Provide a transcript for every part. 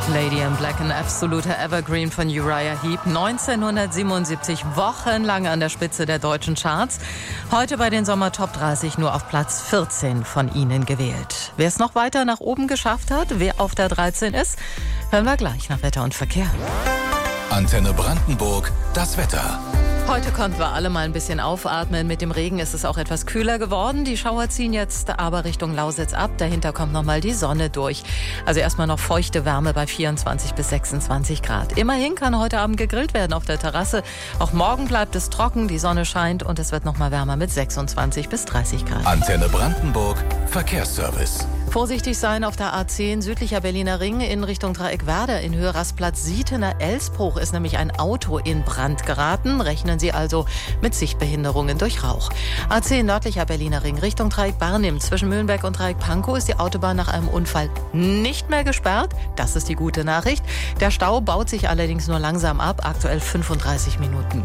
Lady in Black, ein absoluter Evergreen von Uriah Heep. 1977 wochenlang an der Spitze der deutschen Charts. Heute bei den Sommer Top 30 nur auf Platz 14 von Ihnen gewählt. Wer es noch weiter nach oben geschafft hat, wer auf der 13 ist, hören wir gleich nach Wetter und Verkehr. Antenne Brandenburg, das Wetter. Heute konnten wir alle mal ein bisschen aufatmen. Mit dem Regen ist es auch etwas kühler geworden. Die Schauer ziehen jetzt aber Richtung Lausitz ab. Dahinter kommt nochmal die Sonne durch. Also erstmal noch feuchte Wärme bei 24 bis 26 Grad. Immerhin kann heute Abend gegrillt werden auf der Terrasse. Auch morgen bleibt es trocken, die Sonne scheint und es wird nochmal wärmer mit 26 bis 30 Grad. Antenne Brandenburg, Verkehrsservice. Vorsichtig sein auf der A10 südlicher Berliner Ring in Richtung Dreieckwerder. In Höhe Rastplatz Sietener-Elsbruch ist nämlich ein Auto in Brand geraten. Rechnen Sie also mit Sichtbehinderungen durch Rauch. A10 nördlicher Berliner Ring Richtung Dreieck-Barnim. Zwischen Mühlenbeck und Dreieck-Pankow ist die Autobahn nach einem Unfall nicht mehr gesperrt. Das ist die gute Nachricht. Der Stau baut sich allerdings nur langsam ab. Aktuell 35 Minuten.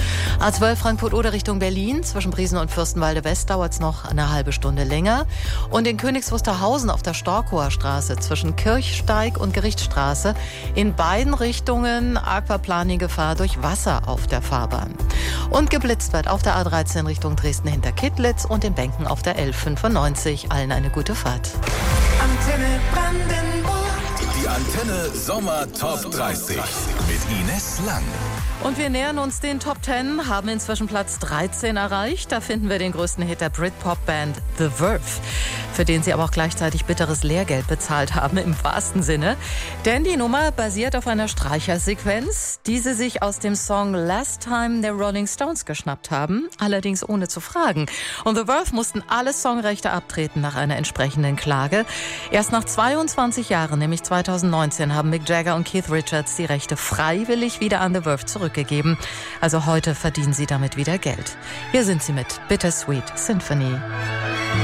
A12 Frankfurt-Oder Richtung Berlin. Zwischen Briesen und Fürstenwalde West dauert es noch eine halbe Stunde länger. Und in Königs Wusterhausen auf der Storkower Straße zwischen Kirchsteig und Gerichtsstraße in beiden Richtungen Aquaplaning-Gefahr durch Wasser auf der Fahrbahn. Und geblitzt wird auf der A13 Richtung Dresden hinter Kittlitz und in Benken auf der L95. Allen eine gute Fahrt. Antenne Brandenburg. Die Antenne Sommer Top 30 mit Ines Lang. Und wir nähern uns den Top 10, haben inzwischen Platz 13 erreicht. Da finden wir den größten Hit der Britpop-Band The Verve, für den sie aber auch gleichzeitig bitteres Lehrgeld bezahlt haben, im wahrsten Sinne. Denn die Nummer basiert auf einer Streichersequenz, die sie sich aus dem Song Last Time der Rolling Stones geschnappt haben, allerdings ohne zu fragen. Und The Verve mussten alle Songrechte abtreten nach einer entsprechenden Klage. Erst nach 22 Jahren, nämlich 2019, haben Mick Jagger und Keith Richards die Rechte freiwillig wieder an The Verve zurückgegeben. Also heute verdienen sie damit wieder Geld. Hier sind sie mit Bittersweet Symphony.